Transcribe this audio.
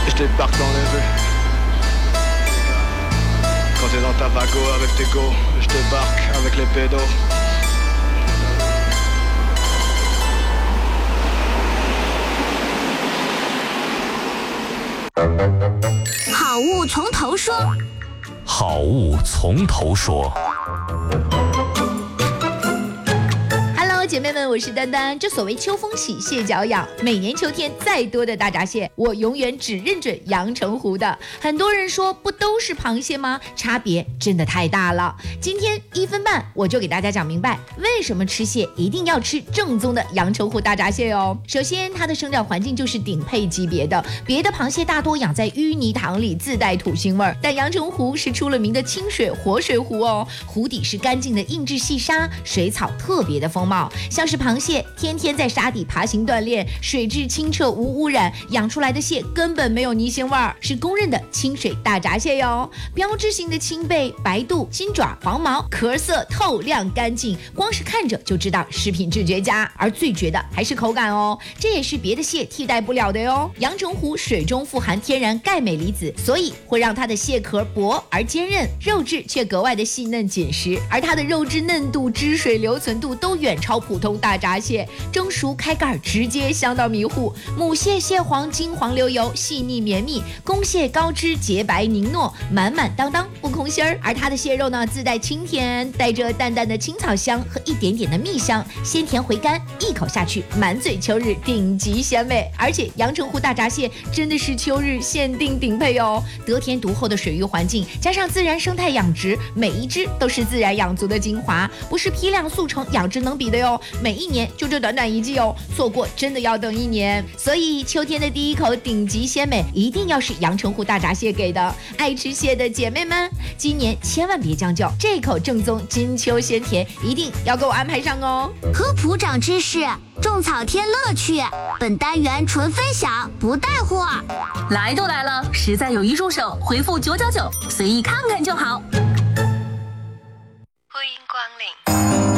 Je débarque dans les rues. Quand t'es dans ta vago avec tes go, je débarque avec les pédos. 好物从头说， 好物从头说。 姐妹们，我是丹丹。这所谓秋风起，蟹脚痒。每年秋天再多的大闸蟹，我永远只认准阳澄湖的。很多人说，不都是螃蟹吗？差别真的太大了。今天1分半，我就给大家讲明白，为什么吃蟹一定要吃正宗的阳澄湖大闸蟹哦。首先，它的生长环境就是顶配级别的，别的螃蟹大多养在淤泥塘里，自带土腥味，但阳澄湖是出了名的清水活水湖哦。湖底是干净的硬质细沙，水草特别的丰茂。像是螃蟹天天在沙底爬行锻炼，水质清澈无污染，养出来的蟹根本没有泥腥味儿，是公认的清水大闸蟹哟。标志性的青背、白肚、金爪、黄毛，壳色透亮干净，光是看着就知道是品质绝佳。而最绝的还是口感哦，这也是别的蟹替代不了的哟。阳澄湖水中富含天然钙镁离子，所以会让它的蟹壳薄而坚韧，肉质却格外的细嫩紧实，而它的肉质嫩度、汁水留存度都远超普通大闸蟹，蒸熟开盖直接香到迷糊。母蟹蟹黄金黄流油，细腻绵密；公蟹高脂洁白凝糯，满满当当不空心儿。而它的蟹肉呢，自带清甜，带着淡淡的青草香和一点点的蜜香，鲜甜回甘，一口下去满嘴秋日顶级鲜味。而且阳澄湖大闸蟹真的是秋日限定顶配哦，得天独厚的水域环境，加上自然生态养殖，每一只都是自然养足的精华，不是批量速成养殖能比的哟。每一年就这短短一季哦，错过真的要等1年。所以秋天的第一口顶级鲜美，一定要是阳澄湖大闸蟹给的。爱吃蟹的姐妹们，今年千万别将就，这口正宗金秋鲜甜一定要给我安排上哦。 科普长知识，种草添乐趣。本单元纯分享，不带货。 来都来了，实在有一入手，回复999，随意看看就好。 欢迎光临。